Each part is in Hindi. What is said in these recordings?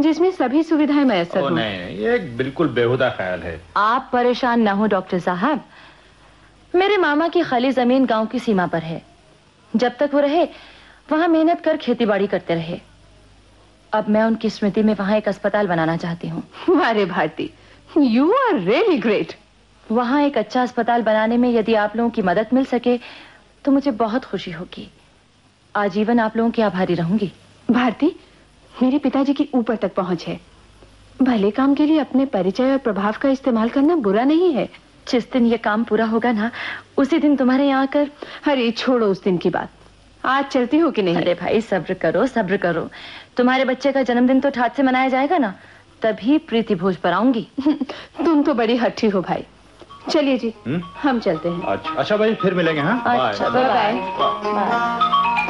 जिसमें सभी सुविधाएं मैसर हों। नहीं, ये एक बिल्कुल बेहुदा ख्याल है। आप परेशान ना हो डॉक्टर साहब। मेरे मामा की खाली जमीन गांव की सीमा पर है। जब तक वो रहे वहां मेहनत कर खेतीबाड़ी करते रहे। अब मैं उनकी स्मृति में वहां एक अस्पताल बनाना चाहती हूँ। अरे Bharti, you are really great. वहां एक अच्छा अस्पताल बनाने में यदि आप लोगों की मदद मिल सके तो मुझे बहुत खुशी होगी। आजीवन आप लोगों की आभारी रहूंगी। भारती, मेरे पिताजी की ऊपर तक पहुंच है। भले काम के लिए अपने परिचय और प्रभाव का इस्तेमाल करना बुरा नहीं है। जिस दिन ये काम पूरा होगा ना, उसी दिन तुम्हारे यहाँ आकर। अरे छोड़ो उस दिन की बात, आज चलती हो कि नहीं? अरे भाई सब्र करो, सब्र करो। तुम्हारे बच्चे का जन्मदिन तो ठाट से मनाया जाएगा ना, तभी प्रीति भोज पर आऊंगी। तुम तो बड़ी हट्टी हो भाई। चलिए जी, हम चलते हैं। अच्छा भाई, फिर मिलेंगे। हाँ, अच्छा, बाय बाय।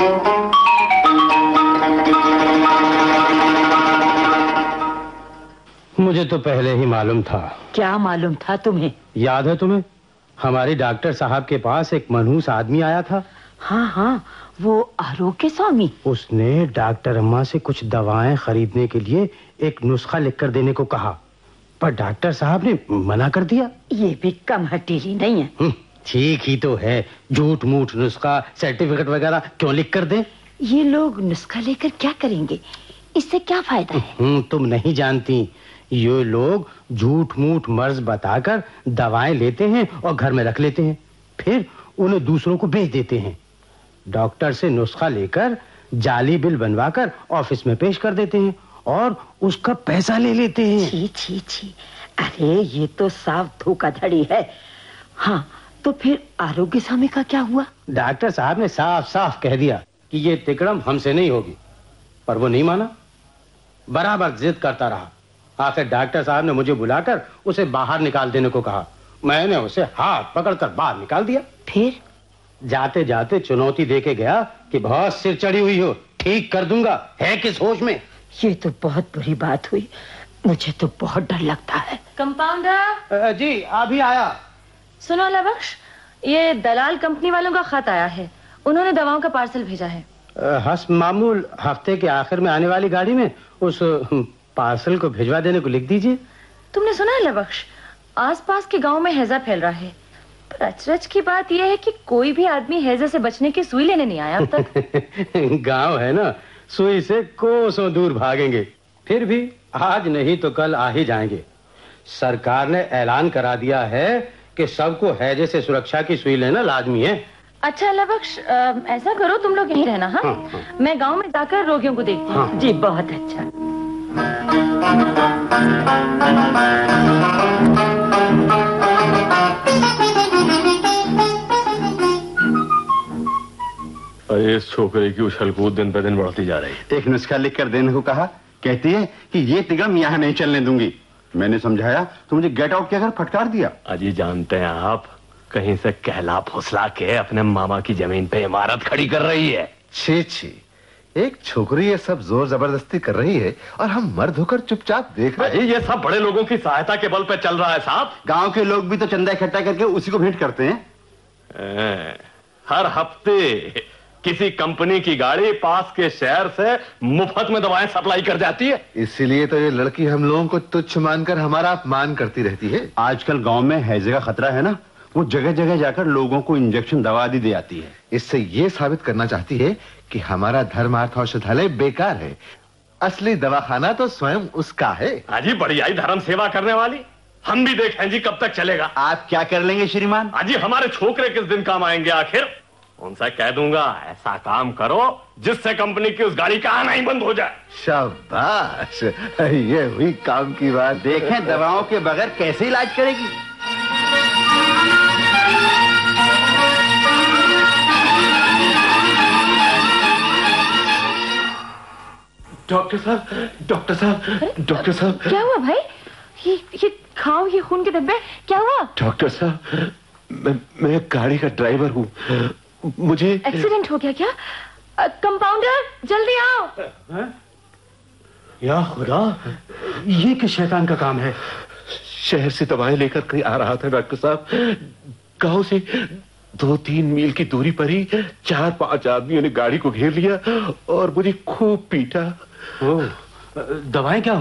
मुझे तो पहले ही मालूम था। क्या मालूम था तुम्हें? याद है तुम्हें, हमारी डॉक्टर साहब के पास एक मनहूस आदमी आया था। हाँ हाँ, वो आरोग्य स्वामी। उसने डॉक्टर अम्मा से कुछ दवाएं खरीदने के लिए एक नुस्खा लिखकर देने को कहा, पर डॉक्टर साहब ने मना कर दिया। ये भी कम हठीली नहीं है। ठीक ही तो है, झूठ मूठ नुस्खा सर्टिफिकेट वगैरह क्यों लिख कर दे? ये लोग नुस्खा लेकर क्या करेंगे? इससे क्या फायदा है? तुम नहीं जानती, ये लोग झूठ मूठ मर्ज बताकर दवाएं लेते हैं और घर में रख लेते हैं, फिर उन्हें दूसरों को बेच देते हैं। डॉक्टर से नुस्खा लेकर जाली बिल बनवाकर ऑफिस में पेश कर देते हैं और उसका पैसा ले लेते हैं। छी छी छी, अरे ये तो साफ धोखाधड़ी है। हाँ, तो फिर आरोग्य स्वामी का क्या हुआ? डॉक्टर साहब ने साफ साफ कह दिया कि ये तिकड़म हमसे नहीं होगी, पर वो नहीं माना, बराबर जिद करता रहा। आखिर डॉक्टर साहब ने मुझे बुलाकर उसे बाहर निकाल देने को कहा। मैंने उसे हाथ पकड़कर बाहर निकाल दिया। फिर जाते जाते चुनौती देके गया कि बहुत सिर चढ़ी हुई हो, ठीक कर दूंगा, है किस होश में? ये तो बहुत बुरी बात हुई, मुझे तो बहुत डर लगता है। कंपाउंडर जी, अभी आया। सुनो लबख्श, ये दलाल कंपनी वालों का खत आया है। उन्होंने दवाओं का पार्सल भेजा है। हस मामूल हफ्ते के आखिर में आने वाली गाड़ी में उस पार्सल को भिजवा देने को लिख दीजिए। तुमने सुना है लबख्श, आसपास के गांव में हैजा फैल रहा है, पर अचरज की बात यह है कि कोई भी आदमी हैजा से बचने की सुई लेने नहीं आया अब तक। गांव है ना, सुई से कोसों दूर भागेंगे, फिर भी आज नहीं तो कल आ ही जाएंगे। सरकार ने ऐलान करा दिया है कि सबको हैजे से सुरक्षा की सुई लेना लाजमी है। अच्छा लबख्श, ऐसा करो, तुम लोग यहीं रहना। हाँ? मैं गांव में जाकर रोगियों को देखती हूँ। जी बहुत अच्छा। अरे इस छोकरे की उछल कूद दिन पे दिन बढ़ती जा रही है। एक नुस्खा लिख कर देने को कहा, कहती है कि ये तिगड़म यहाँ नहीं चलने दूंगी। मैंने समझाया तो मुझे गेट आउट कहकर फटकार दिया। अजी जानते हैं आप, कहीं से कहला फुसला के अपने मामा की जमीन पे इमारत खड़ी कर रही है। छी छी, एक छोकरी ये सब जोर जबरदस्ती कर रही है और हम मर्द होकर चुपचाप देख रहे हैं। ये सब बड़े लोगों की सहायता के बल पे चल रहा है साहब। गांव के लोग भी तो चंदा इकट्ठा करके उसी को भेंट करते हैं। हर हफ्ते किसी कंपनी की गाड़ी पास के शहर से मुफ्त में दवाएं सप्लाई कर जाती है। इसीलिए तो ये लड़की हम लोगों को तुच्छ मानकर हमारा अपमान करती रहती है। आजकल गांव में हैजे का खतरा है ना, वो जगह जगह जाकर लोगों को इंजेक्शन दवा आदि दे आती है। इससे ये साबित करना चाहती है कि हमारा धर्मार्थ औषधालय बेकार है, असली दवाखाना तो स्वयं उसका है। हाजी बढ़िया ही धर्म सेवा करने वाली, हम भी देखें जी कब तक चलेगा। आप क्या कर लेंगे श्रीमान? हाजी हमारे छोकरे किस दिन काम आएंगे आखिर? उनसे कह दूंगा ऐसा काम करो जिससे कंपनी की उस गाड़ी का आना ही बंद हो जाए। शाबाश, ये हुई काम की बात। देखें दवाओं के बगैर कैसे इलाज करेगी। डॉक्टर साहब, डॉक्टर साहब, डॉक्टर साहब। क्या हुआ भाई? ये खाओ, ये खून के धब्बे, क्या हुआ? डॉक्टर साहब, मैं गाड़ी का ड्राइवर हूँ, मुझे एक्सीडेंट हो गया क्या? कंपाउंडर जल्दी आओ। या खुदा, ये किस शैतान का काम है? शहर से दवाएं लेकर कहीं आ रहा था डॉक्टर साहब। गांव से 2-3 मील की दूरी पर ही 4-5 आदमियों ने गाड़ी को घेर लिया और मुझे खूब पीटा। दवाएं क्या